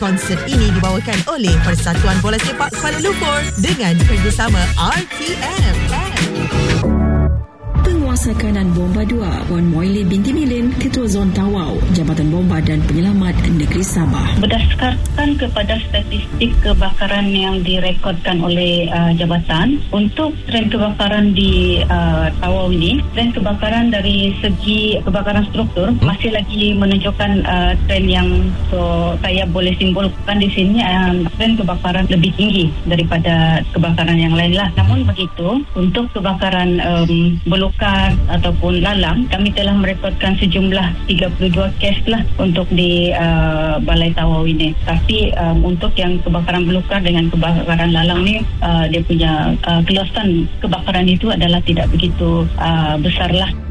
Konsert ini dibawakan oleh Persatuan Bola Sepak Kuala Lumpur dengan kerjasama RTM. Penguasa kanan Bomba 2 Puan Moili binti Milin, Ketua Zon Tawau, Jabatan Bomba dan Penyelamat Negeri Sabah. Berdasarkan kepada statistik kebakaran yang direkodkan oleh jabatan, untuk tren kebakaran di Tawau ini, tren kebakaran dari segi kebakaran struktur masih lagi menunjukkan tren yang saya boleh simpulkan di sini tren kebakaran lebih tinggi daripada kebakaran yang lain lah. Namun begitu, untuk kebakaran belukar ataupun lalang, kami telah merekodkan sejumlah 32 kes lah untuk di Balai Tawau ini. Tapi untuk yang kebakaran belukar dengan kebakaran lalang ni, dia punya keluasan kebakaran itu adalah tidak begitu besar lah.